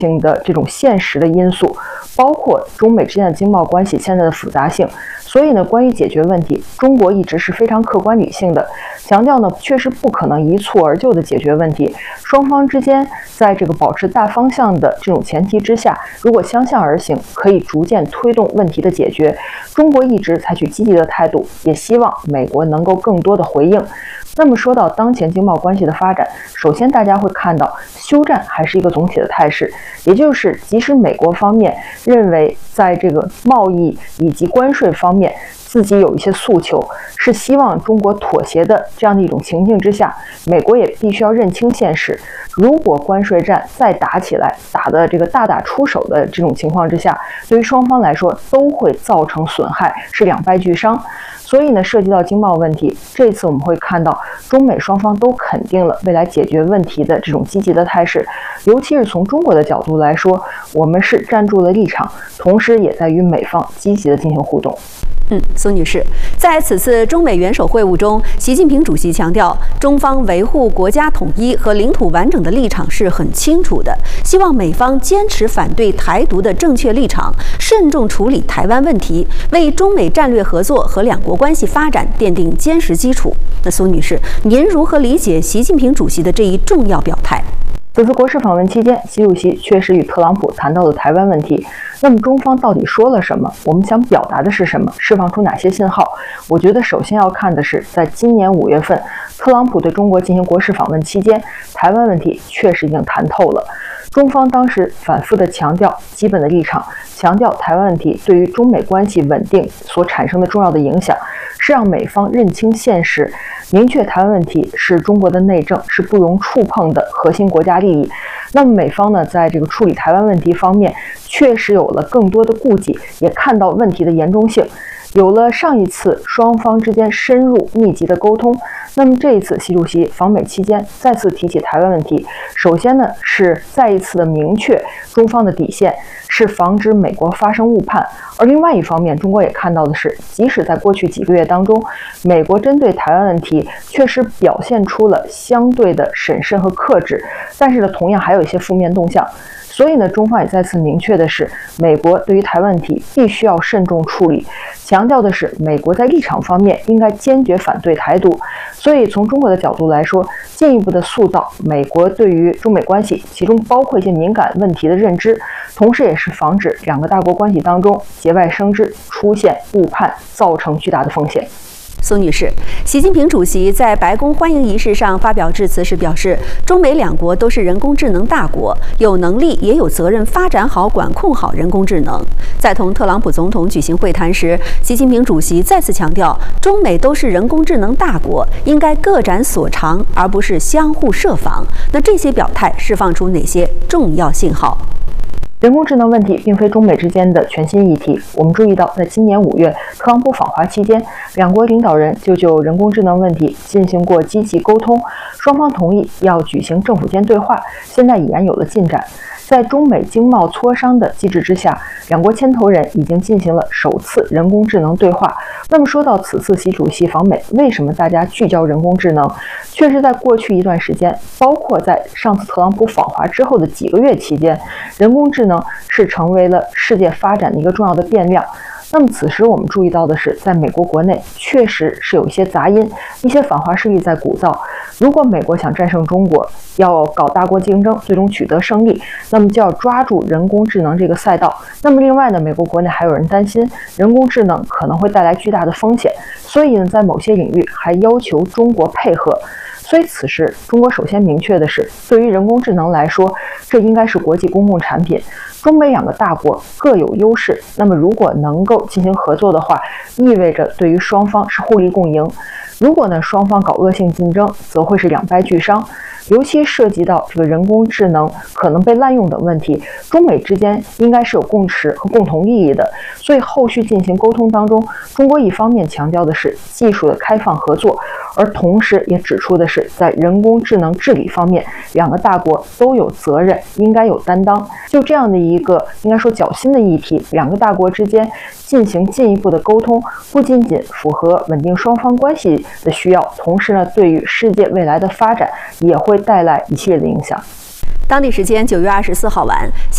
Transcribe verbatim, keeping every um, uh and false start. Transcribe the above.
性的这种现实的因素，包括中美之间的经贸关系现在的复杂性。所以呢，关于解决问题，中国一直是非常客观理性的，强调呢，确实不可能一蹴而就的解决问题。双方之间在这个保持大方向的这种前提之下，如果相向而行，可以逐渐推动问题的解决。中国一直采取积极的态度，也希望美国能够更多的回应。那么说到当前经贸关系的发展，首先大家会看到休战还是一个总体的态势，也就是即使美国方面认为在这个贸易以及关税方面自己有一些诉求，是希望中国妥协的这样的一种情境之下，美国也必须要认清现实。如果关税战再打起来，打的这个大打出手的这种情况之下，对于双方来说都会造成损害，是两败俱伤。所以呢，涉及到经贸问题，这次我们会看到中美双方都肯定了未来解决问题的这种积极的态势。尤其是从中国的角度来说，我们是站住了立场，同时也在与美方积极的进行互动。 嗯，苏女士，在此次中美元首会晤中，习近平主席强调，中方维护国家统一和领土完整的立场是很清楚的，希望美方坚持反对台独的正确立场，慎重处理台湾问题，为中美战略合作和两国关系发展奠定坚实基础。那苏女士，您如何理解习近平主席的这一重要表态？ 此次国事访问期间，习主席确实与特朗普谈到了台湾问题。那么中方到底说了什么？我们想表达的是什么？释放出哪些信号？我觉得首先要看的是，在今年五月份，特朗普对中国进行国事访问期间，台湾问题确实已经谈透了。中方当时反复地强调基本的立场，强调台湾问题对于中美关系稳定所产生的重要的影响，是让美方认清现实，明确台湾问题是中国的内政，是不容触碰的核心国家利益。那么美方呢，在这个处理台湾问题方面，确实有了更多的顾忌，也看到问题的严重性。有了上一次双方之间深入密集的沟通，那么这一次习主席访美期间再次提起台湾问题，首先呢是再一次的明确中方的底线，是防止美国发生误判。而另外一方面，中国也看到的是，即使在过去几个月当中，美国针对台湾问题确实表现出了相对的审慎和克制，但是呢，同样还有一些负面动向。所以呢，中方也再次明确的是，美国对于台湾问题必须要慎重处理，强调的是美国在立场方面应该坚决反对台独。所以从中国的角度来说，进一步的塑造美国对于中美关系，其中包括一些敏感问题的认知，同时也是防止两个大国关系当中节外生枝，出现误判，造成巨大的风险。 苏女士，习近平主席在白宫欢迎仪式上发表致辞时表示，中美两国都是人工智能大国，有能力也有责任发展好、管控好人工智能。在同特朗普总统举行会谈时，习近平主席再次强调，中美都是人工智能大国，应该各展所长，而不是相互设防。那这些表态释放出哪些重要信号？ 人工智能问题并非中美之间的全新议题。我们注意到，在今年五月特朗普访华期间，两国领导人就就人工智能问题进行过积极沟通，双方同意要举行政府间对话，现在已然有了进展。在中美经贸磋商的机制之下，两国牵头人已经进行了首次人工智能对话。那么说到此次习主席访美，为什么大家聚焦人工智能？确实在过去一段时间，包括在上次特朗普访华之后的几个月期间，人工智能是成为了世界发展的一个重要的变量。那么此时我们注意到的是，在美国国内确实是有一些杂音，一些反华势力在鼓噪。如果美国想战胜中国，要搞大国竞争，最终取得胜利，那么就要抓住人工智能这个赛道。那么另外呢，美国国内还有人担心人工智能可能会带来巨大的风险，所以呢，在某些领域还要求中国配合。所以此时，中国首先明确的是，对于人工智能来说，这应该是国际公共产品。中美两个大国各有优势，那么如果能够进行合作的话，意味着对于双方是互利共赢。如果呢双方搞恶性竞争，则会是两败俱伤。尤其涉及到这个人工智能可能被滥用等问题，中美之间应该是有共识和共同利益的。所以后续进行沟通当中，中国一方面强调的是技术的开放合作，而同时也指出的是在人工智能治理方面，两个大国都有责任，应该有担当。就这样的一个应该说绞心的议题，两个大国之间进行进一步的沟通，不仅仅符合稳定双方关系的需要，同时呢，对于世界未来的发展也会带来一系列的影响。 当地时间九月二十四号晚。